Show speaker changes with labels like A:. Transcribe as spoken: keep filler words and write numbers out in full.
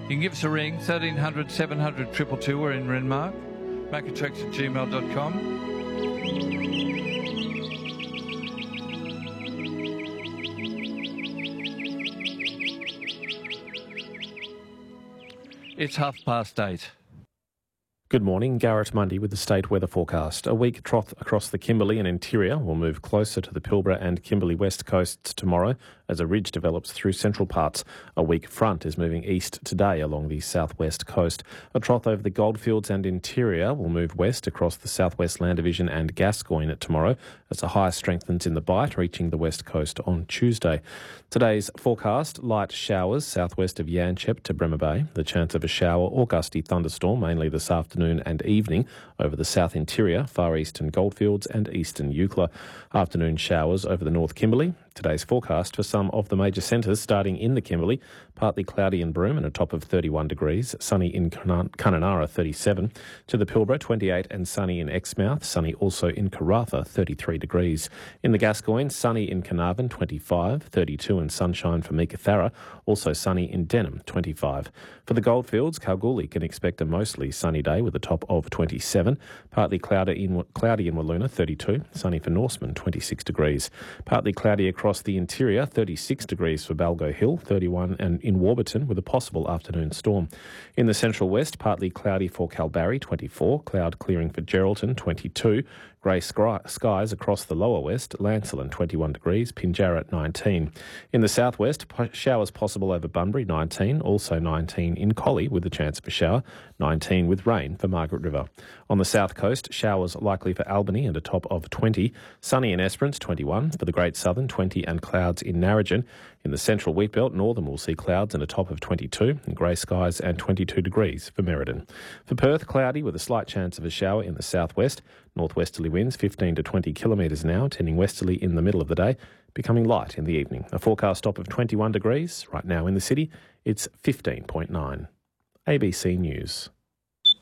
A: You can give us a ring, thirteen hundred seven hundred two two two. We're in Renmark. Macatrex at gmail dot com. It's half past eight.
B: Good morning, Garrett Mundy with the State Weather Forecast. A weak trough across the Kimberley and interior will move closer to the Pilbara and Kimberley west coasts tomorrow as a ridge develops through central parts. A weak front is moving east today along the southwest coast. A trough over the Goldfields and interior will move west across the southwest Land Division and Gascoyne tomorrow as a high strengthens in the Bight, reaching the west coast on Tuesday. Today's forecast, light showers southwest of Yanchep to Bremer Bay. The chance of a shower or gusty thunderstorm mainly this afternoon and evening over the south interior, far eastern Goldfields and eastern Eucla. Afternoon showers over the North Kimberley. Today's forecast for some of the major centres starting in the Kimberley, partly cloudy in Broome and a top of thirty-one degrees, sunny in Kununurra thirty-seven, to the Pilbara twenty-eight and sunny in Exmouth, sunny also in Karratha thirty-three degrees. In the Gascoyne, sunny in Carnarvon twenty-five, thirty-two and sunshine for Meekatharra, also sunny in Denham twenty-five. For the Goldfields, Kalgoorlie can expect a mostly sunny day with a top of twenty-seven, partly cloudy in, cloudy in Walloona thirty-two, sunny for Norseman twenty-six degrees, partly cloudy across the interior thirty-six degrees for Balgo Hill, thirty-one and in Warburton with a possible afternoon storm. In the central west, partly cloudy for Kalbarri twenty-four, cloud clearing for Geraldton twenty-two, grey skies across the lower west, Lancelin twenty-one degrees, Pinjarra nineteen. In the southwest, showers possible over Bunbury nineteen, also nineteen in Collie with a chance of a shower, nineteen with rain for Margaret River. On the south coast, showers likely for Albany and a top of twenty, sunny in Esperance twenty-one, for the Great Southern twenty and clouds in Narrogin. In the central wheatbelt, northern will see clouds and a top of twenty-two, and grey skies and twenty-two degrees for Merredin. For Perth, cloudy with a slight chance of a shower in the southwest, northwesterly winds fifteen to twenty kilometres an hour, tending westerly in the middle of the day, becoming light in the evening. A forecast top of twenty-one degrees. Right now in the city, it's fifteen point nine. A B C News.